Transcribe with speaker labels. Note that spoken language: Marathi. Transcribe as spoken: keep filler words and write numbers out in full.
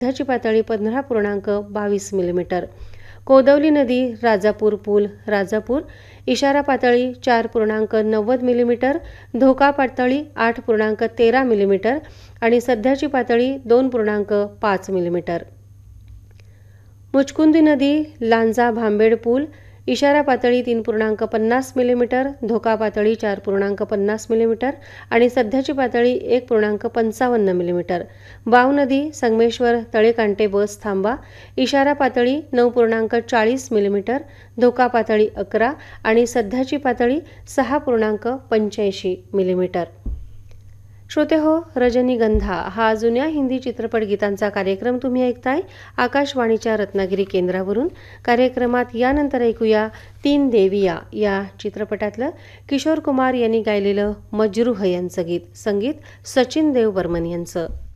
Speaker 1: सध्याची पातळी पंधरा पूर्णांक बावीस मिलीमीटर. कोदवली नदी राजापूर पूल राजापूर इशारा पातळी चार पूर्णांक नव्वद मिलीमीटर, धोका पातळी आठ पूर्णांक तेरा मिलीमीटर आणि सध्याची पातळी दोन पूर्णांक पाच मिलीमीटर. मुचकुंदी नदी लांजा भांबेड पूल इशारा पातळी तीन पूर्णांक पन्नास मिलीमीटर, धोका पातळी चार पूर्णांक पन्नास मिलीमीटर आणि सध्याची पातळी एक पूर्णांक पंचावन्न मिलीमीटर. वाव नदी संगमेश्वर तळेकांटे बस थांबा इशारा पातळी नऊ पूर्णांक चाळीस मिलीमीटर, धोका पातळी अकरा आणि सध्याची पातळी सहा पूर्णांक पंच्याऐंशी मिलीमीटर. श्रोते हो, रजनीगंधा हा जुन्या हिंदी चित्रपट गीतांचा कार्यक्रम तुम्ही ऐकताय आकाशवाणीच्या रत्नागिरी केंद्रावरून. कार्यक्रमात यानंतर ऐकूया तीन देविया या चित्रपटातलं किशोर कुमार यांनी गायलेलं मजरूह यांचं गीत, संगीत सचिन देव बर्मन यांचं.